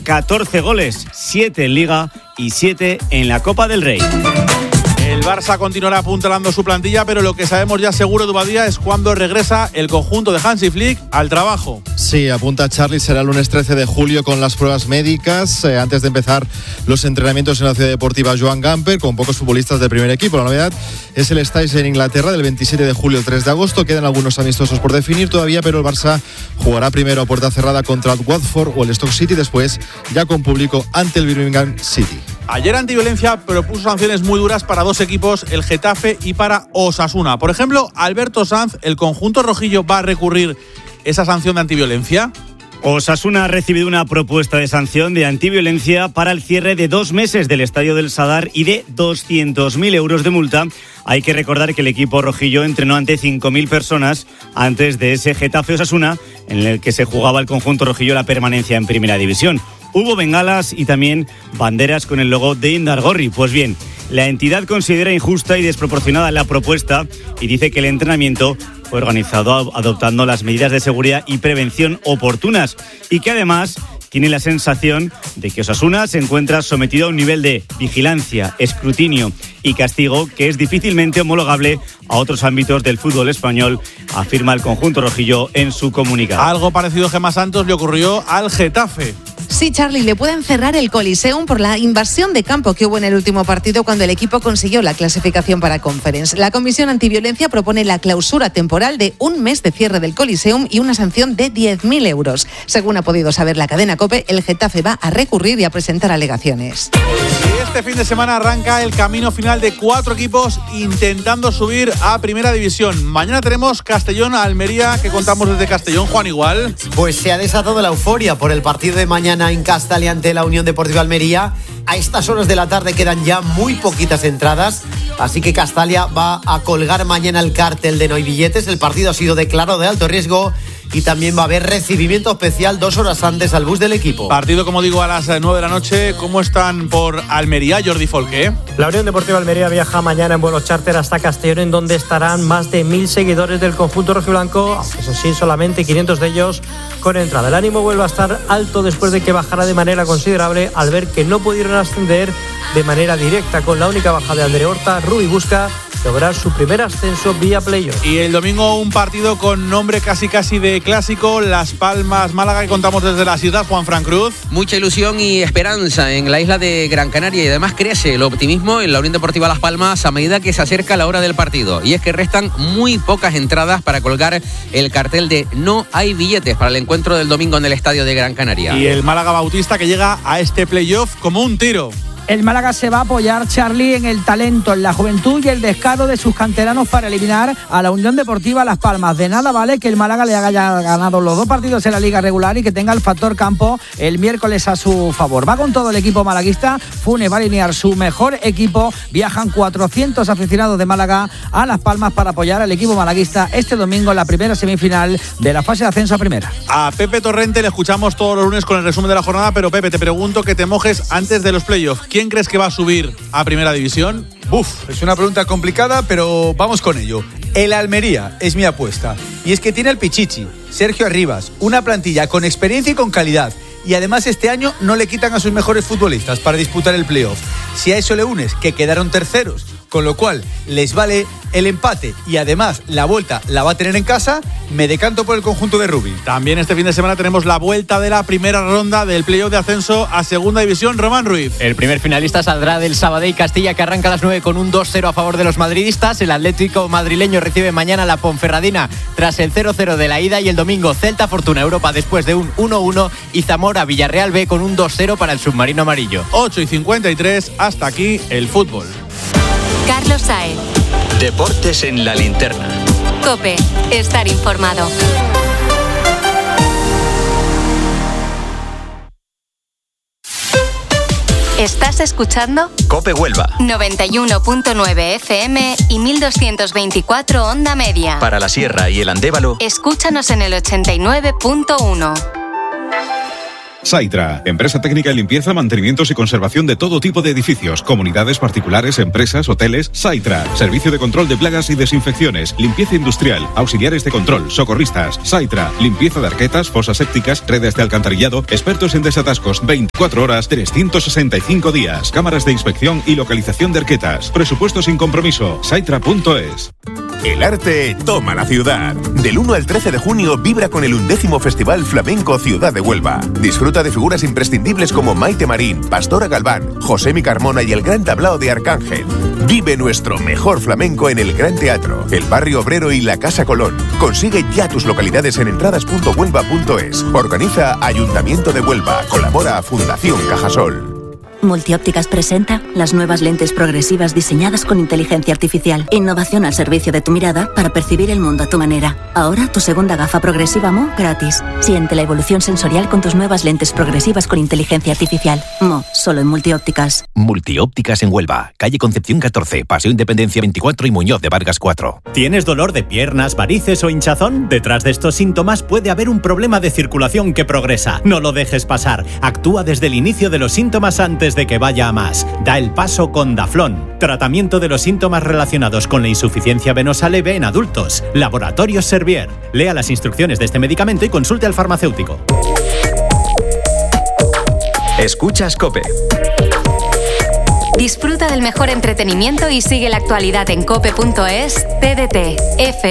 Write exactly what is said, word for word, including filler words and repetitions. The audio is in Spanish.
catorce goles, siete en Liga y siete en la Copa del Rey. El Barça continuará apuntalando su plantilla, pero lo que sabemos ya seguro, Dubadía, es cuándo regresa el conjunto de Hansi Flick al trabajo. Sí, apunta Charlie, será el lunes trece de julio con las pruebas médicas, eh, antes de empezar los entrenamientos en la ciudad deportiva Joan Gamper, con pocos futbolistas del primer equipo. La novedad es el Styles en Inglaterra, del veintisiete de julio al tres de agosto. Quedan algunos amistosos por definir todavía, pero el Barça jugará primero a puerta cerrada contra el Watford o el Stoke City, después ya con público ante el Birmingham City. Ayer Antiviolencia propuso sanciones muy duras para dos equipos, el Getafe y para Osasuna. Por ejemplo, Alberto Sanz, ¿el conjunto rojillo va a recurrir esa sanción de antiviolencia? Osasuna ha recibido una propuesta de sanción de antiviolencia para el cierre de dos meses del Estadio del Sadar y de doscientos mil euros de multa. Hay que recordar que el equipo rojillo entrenó ante cinco mil personas antes de ese Getafe Osasuna, en el que se jugaba el conjunto rojillo la permanencia en Primera División. Hubo bengalas y también banderas con el logo de Indargorri. Pues bien, la entidad considera injusta y desproporcionada la propuesta y dice que el entrenamiento fue organizado adoptando las medidas de seguridad y prevención oportunas y que además tiene la sensación de que Osasuna se encuentra sometido a un nivel de vigilancia, escrutinio y castigo que es difícilmente homologable a otros ámbitos del fútbol español, afirma el conjunto rojillo en su comunicado. Algo parecido, Gemma Santos, le ocurrió al Getafe. Sí, Charlie, le pueden cerrar el Coliseum por la invasión de campo que hubo en el último partido cuando el equipo consiguió la clasificación para Conference. La Comisión Antiviolencia propone la clausura temporal de un mes de cierre del Coliseum y una sanción de diez mil euros. Según ha podido saber la cadena COPE, el Getafe va a recurrir y a presentar alegaciones. Y este fin de semana arranca el camino final de cuatro equipos intentando subir a Primera División. Mañana tenemos Castellón-Almería, que contamos desde Castellón. Juan, igual. Pues se ha desatado la euforia por el partido de mañana en Castalia ante la Unión Deportiva Almería. A estas horas de la tarde quedan ya muy poquitas entradas, así que Castalia va a colgar mañana el cartel de no hay billetes. El partido ha sido declarado de alto riesgo y también va a haber recibimiento especial dos horas antes al bus del equipo. Partido, como digo, a las nueve de la noche. ¿Cómo están por Almería, Jordi Folqué? La Unión Deportiva Almería viaja mañana en vuelo charter hasta Castellón, en donde estarán más de mil seguidores del conjunto rojiblanco, aunque eso sí, solamente quinientos de ellos con entrada. El ánimo vuelve a estar alto después de que bajara de manera considerable al ver que no pudieron ascender de manera directa. Con la única baja de André Horta, Rubí busca lograr su primer ascenso vía playoff. Y el domingo un partido con nombre casi casi de clásico, Las Palmas Málaga, que contamos desde las islas. Juan Fran Cruz. Mucha ilusión y esperanza en la isla de Gran Canaria, y además crece el optimismo en la Unión Deportiva Las Palmas a medida que se acerca la hora del partido, y es que restan muy pocas entradas para colgar el cartel de no hay billetes para el encuentro del domingo en el estadio de Gran Canaria. Y el Málaga Bautista, que llega a este playoff como un tiro. El Málaga se va a apoyar, Charlie, en el talento, en la juventud y el descaro de sus canteranos para eliminar a la Unión Deportiva Las Palmas. De nada vale que el Málaga le haya ganado los dos partidos en la Liga regular y que tenga el factor campo el miércoles a su favor. Va con todo el equipo malaguista. Funes va a alinear su mejor equipo. Viajan cuatrocientos aficionados de Málaga a Las Palmas para apoyar al equipo malaguista este domingo en la primera semifinal de la fase de ascenso a primera. A Pepe Torrente le escuchamos todos los lunes con el resumen de la jornada, pero Pepe, te pregunto que te mojes antes de los playoffs. ¿Quién crees que va a subir a Primera División? Uf, es una pregunta complicada, pero vamos con ello. El Almería es mi apuesta. Y es que tiene al Pichichi, Sergio Arribas, una plantilla con experiencia y con calidad. Y además este año no le quitan a sus mejores futbolistas para disputar el playoff. Si a eso le unes que quedaron terceros, con lo cual les vale el empate y además la vuelta la va a tener en casa, me decanto por el conjunto de Rubí. También este fin de semana tenemos la vuelta de la primera ronda del playoff de ascenso a Segunda División. Román Ruiz. El primer finalista saldrá del Sabadell Castilla, que arranca a las nueve con un dos cero a favor de los madridistas. El Atlético madrileño recibe mañana la Ponferradina tras el cero cero de la ida, y el domingo Celta Fortuna Europa después de un uno uno y Zamora Villarreal B con un dos cero para el submarino amarillo. ocho y cincuenta y tres, hasta aquí el fútbol. Carlos Saez. Deportes en la linterna. COPE, estar informado. ¿Estás escuchando? COPE Huelva. noventa y uno punto nueve F M y mil doscientos veinticuatro onda media. Para la Sierra y el Andévalo, escúchanos en el ochenta y nueve punto uno. Saitra, empresa técnica de limpieza, mantenimientos y conservación de todo tipo de edificios, comunidades particulares, empresas, hoteles. Saitra, servicio de control de plagas y desinfecciones, limpieza industrial, auxiliares de control, socorristas. Saitra, limpieza de arquetas, fosas sépticas, redes de alcantarillado, expertos en desatascos, veinticuatro horas, trescientos sesenta y cinco días, cámaras de inspección y localización de arquetas. Presupuesto sin compromiso. saitra punto es. El arte toma la ciudad. Del uno al trece de junio vibra con el undécimo Festival Flamenco Ciudad de Huelva. Disfruta de figuras imprescindibles como Maite Marín, Pastora Galván, Josemi Carmona y el gran tablao de Arcángel. Vive nuestro mejor flamenco en el Gran Teatro, el Barrio Obrero y la Casa Colón. Consigue ya tus localidades en entradas punto huelva punto es. Organiza Ayuntamiento de Huelva. Colabora Fundación Cajasol. Multiópticas presenta las nuevas lentes progresivas diseñadas con inteligencia artificial. Innovación al servicio de tu mirada para percibir el mundo a tu manera. Ahora tu segunda gafa progresiva Mo gratis. Siente la evolución sensorial con tus nuevas lentes progresivas con inteligencia artificial. Mo, solo en Multiópticas. Multiópticas en Huelva, calle Concepción catorce, Paseo Independencia veinticuatro y Muñoz de Vargas cuatro. ¿Tienes dolor de piernas, varices o hinchazón? Detrás de estos síntomas puede haber un problema de circulación que progresa. No lo dejes pasar. Actúa desde el inicio de los síntomas antes de que vaya a más. Da el paso con Daflón. Tratamiento de los síntomas relacionados con la insuficiencia venosa leve en adultos. Laboratorios Servier. Lea las instrucciones de este medicamento y consulte al farmacéutico. Escuchas COPE. Disfruta del mejor entretenimiento y sigue la actualidad en cope punto es, T D T, F